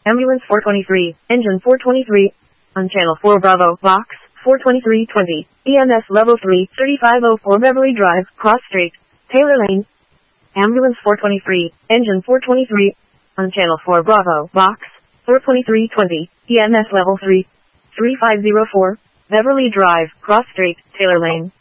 Ambulance 423, engine 423, on channel 4 Bravo, box 42320, EMS level 3, 3504 Beverly Drive, Cross Street, Taylor Lane. Ambulance 423, engine 423, on channel 4 Bravo, box 42320, EMS level 3, 3504, Beverly Drive, Cross Street, Taylor Lane.